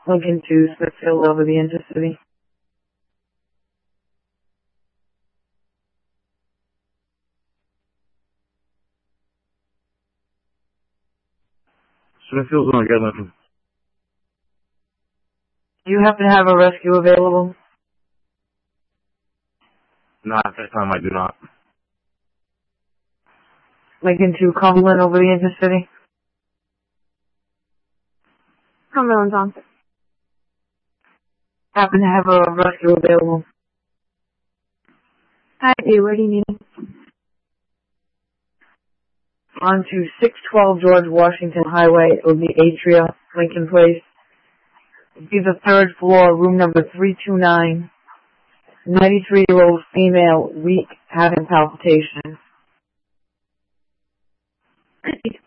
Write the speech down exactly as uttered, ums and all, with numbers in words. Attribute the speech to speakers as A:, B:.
A: Lincoln to Smithfield over the Intercity.
B: Smithfield's gonna get Lincoln.
A: Do you happen to have a rescue available?
B: No, at this time I do not.
A: Lincoln to Cumberland over the Intercity.
C: Cumberland's on.
A: Happen to have a rescue available?
C: I do. Where do you need it?
A: On to six twelve George Washington Highway. It would be Atria, Lincoln Place. It would be the third floor, room number three two nine. ninety-three-year-old female, weak, having palpitations.